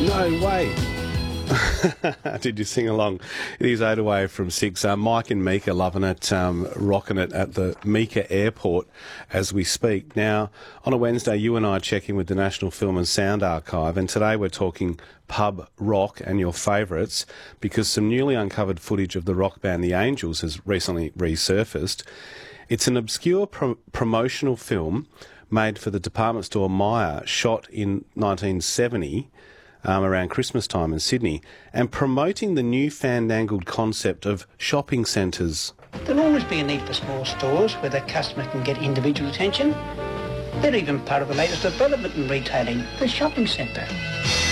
No way. Did you sing along? It is 8 away from 6. Mike and Mika loving it, rocking it at the Mika Airport as we speak. Now, on a Wednesday, you and I are checking with the National Film and Sound Archive, and today we're talking pub rock and your favourites, because some newly uncovered footage of the rock band The Angels has recently resurfaced. It's an obscure promotional film made for the department store Myer, shot in 1970, around Christmas time in Sydney, and promoting the new fandangled concept of shopping centres. There'll always be a need for small stores where the customer can get individual attention. They're even part of the latest development in retailing, the shopping centre.